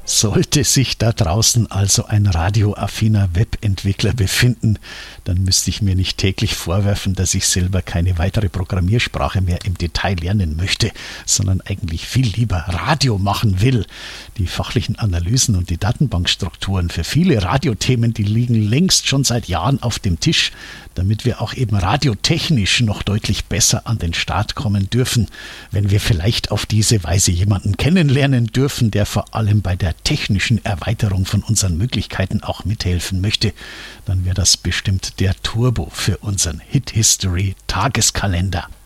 Sollte sich da draußen also ein radioaffiner Webentwickler befinden, dann müsste ich mir nicht täglich vorwerfen, dass ich selber keine weitere Programmiersprache mehr im Detail lernen möchte, sondern eigentlich viel lieber Radio machen will. Die fachlichen Analysen und die Datenbankstrukturen für viele Radiothemen, die liegen längst schon seit Jahren auf dem Tisch, damit wir auch eben radiotechnisch noch deutlich besser an den Start kommen dürfen, wenn wir vielleicht auf diese Weise jemanden kennenlernen dürfen, der vor allem bei der technischen Erweiterung von unseren Möglichkeiten auch mithelfen möchte, dann wäre das bestimmt der Turbo für unseren Hit History Tageskalender.